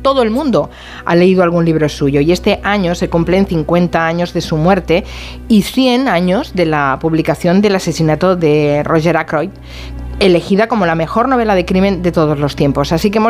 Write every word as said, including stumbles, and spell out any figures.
todo el mundo ha leído algún libro suyo, y este año se cumplen cincuenta años de su muerte y cien años de la publicación del asesinato de Roger Ackroyd, elegida como la mejor novela de crimen de todos los tiempos. Así que hemos